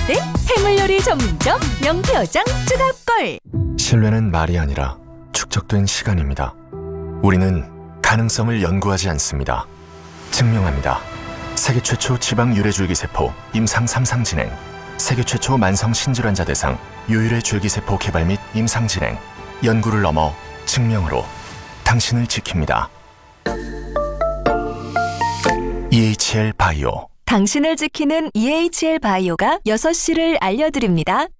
만든 해물요리 전문점 명태어장 추가골. 신뢰는 말이 아니라 축적된 시간입니다. 우리는 가능성을 연구하지 않습니다. 증명합니다. 세계 최초 지방 유래줄기세포 임상 3상 진행, 세계 최초 만성 신질환자 대상 유일의 줄기세포 개발 및 임상 진행, 연구를 넘어 증명으로 당신을 지킵니다. EHL 바이오. 당신을 지키는 EHL 바이오가 6시를 알려드립니다.